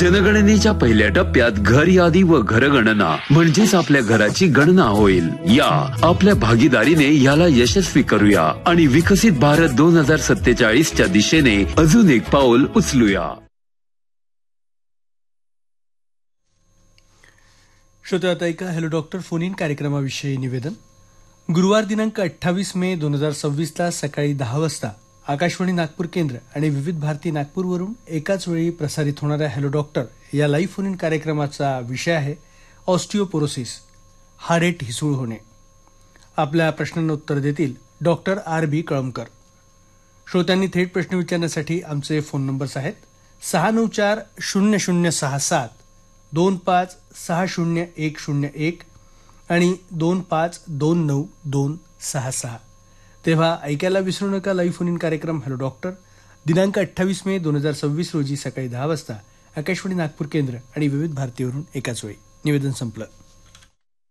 जनगणनेच्या पहिल्या टप्प्यात घर यादी व घरगणना म्हणजेच आपल्या घराची गणना होईल. या आपल्या भागीदारीने याला यशस्वी करूया आणि विकसित भारत 2047च्या दिशेने अजून एक पाऊल उचलूया. श्रोते, आता ऐका हॅलो डॉक्टर फोन इन कार्यक्रमाविषयी निवेदन. गुरुवार दिनांक 28 मे 2026 सकाळी 10 वाजता आकाशवाणी नागपूर केंद्र आणि विविध भारती नागपूरवरून एकाच वेळी प्रसारित होणाऱ्या हॅलो डॉक्टर या लाईव्ह फोन इन कार्यक्रमाचा विषय आहे ऑस्टिओपोरोसिस, हाडे ठिसूळ होणे. आपल्या प्रश्नांना उत्तर देतील डॉक्टर R.B. कळमकर. श्रोत्यांनी थेट प्रश्न विचारण्यासाठी आमचे फोन नंबर्स आहेत 694-0067 2560-101 आणि 2529-266. तेव्हा ऐकायला विसरू नका लाईव्ह फोन इन कार्यक्रम हॅलो डॉक्टर दिनांक 28 मे 2026 रोजी सकाळी 10 वाजता आकाशवाणी नागपूर केंद्र आणि विविध भारतीवरून एकाच वेळी. निवेदन संपलं.